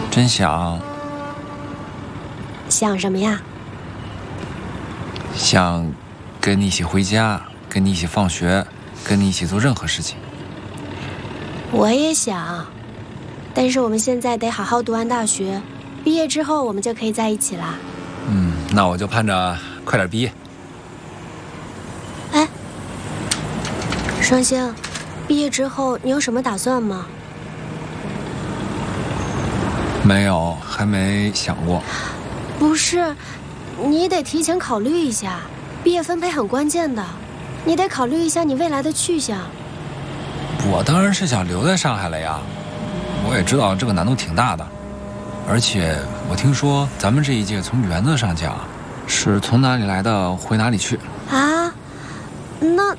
真想。 想什么呀？ 想跟你一起回家，跟你一起放学，跟你一起做任何事情。 我也想，但是我们现在得好好读完大学，毕业之后我们就可以在一起啦。 那我就盼着快点毕业。 哎，双星，毕业之后你有什么打算吗？ 没有，还没想过。 不是，你得提前考虑一下，毕业分配很关键的，你得考虑一下你未来的去向。 我当然是想留在上海了呀，我也知道这个难度挺大的，而且我听说咱们这一届从原则上讲，是从哪里来的回哪里去。 啊？那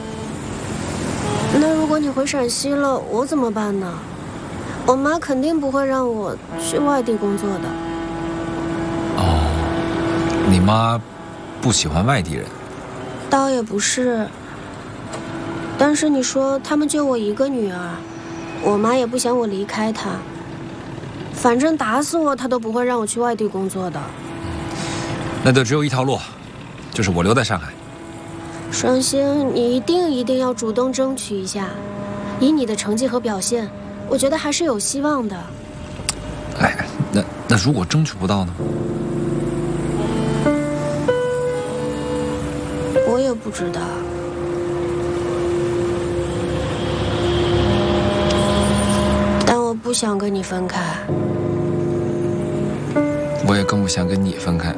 如果你回陕西了，我怎么办呢？我妈肯定不会让我去外地工作的。 哦，你妈不喜欢外地人？ 倒也不是，但是你说他们就我一个女儿，我妈也不想我离开她，反正打死我她都不会让我去外地工作的。 那就只有一条路，就是我留在上海。 双星，你一定要主动争取一下，以你的成绩和表现，我觉得还是有希望的。 哎，那如果争取不到呢？ 我也不知道。但我不想跟你分开。 我也更不想跟你分开。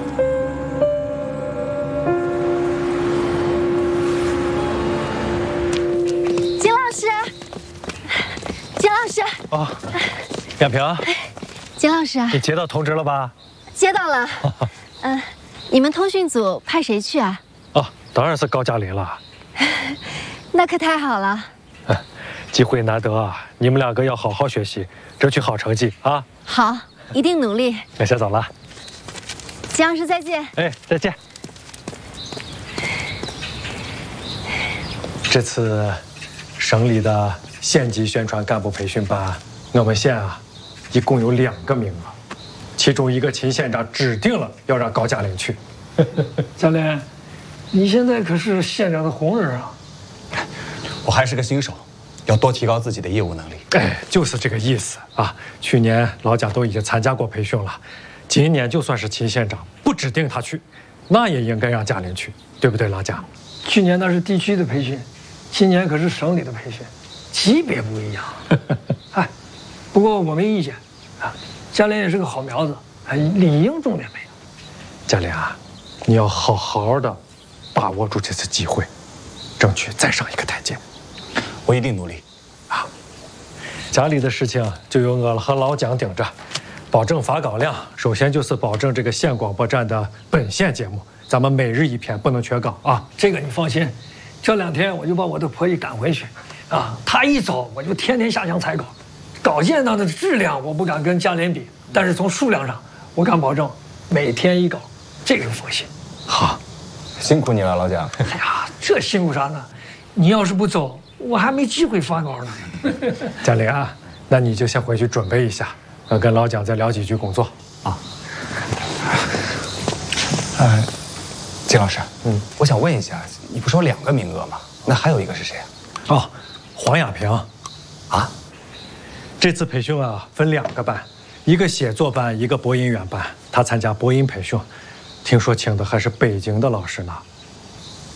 金老师，金老师。 哦，亚萍， 金老师， 你接到通知了吧？ 接到了。你们通讯组派谁去啊？ 哦，当然是高佳林了。 那可太好了。 机会难得啊，你们两个要好好学习，争取好成绩啊！ 好，一定努力。 那先走了。 金老师再见。 哎，再见。这次省里的县级宣传干部培训班，我们县啊，一共有2个名额，其中一个秦县长指定了要让高佳林去。 佳林，你现在可是县长的红人啊！ 我还是个新手，要多提高自己的业务能力。 哎，就是这个意思啊！去年老蒋都已经参加过培训了，今年就算是秦县长不指定他去，那也应该让佳林去，对不对，老蒋？ 去年那是地区的培训，今年可是省里的培训，级别不一样。哎，不过我没意见啊，佳林也是个好苗子，理应重点培养。 佳林啊，你要好好的把握住这次机会，争取再上一个台阶。 我一定努力。 啊，家里的事情就由我和老蒋顶着，保证发稿量。首先就是保证这个县广播站的本县节目，咱们每日1篇，不能缺稿啊。 这个你放心，这2天我就把我的婆姨赶回去，啊，她一走我就天天下乡采稿，稿件上的质量我不敢跟佳林比，但是从数量上我敢保证每天1稿，这个放心。 好， 辛苦你了，老蒋。 哎呀，这辛苦啥呢？你要是不走，我还没机会发稿呢。 佳林啊，那你就先回去准备一下，跟老蒋再聊几句工作啊。 金老师，我想问一下，你不说2个名额吗？那还有一个是谁啊？ 哦，黄亚萍。 啊？ 这次培训啊，分2个班，一个写作班，一个播音员班。他参加播音培训，听说请的还是北京的老师呢。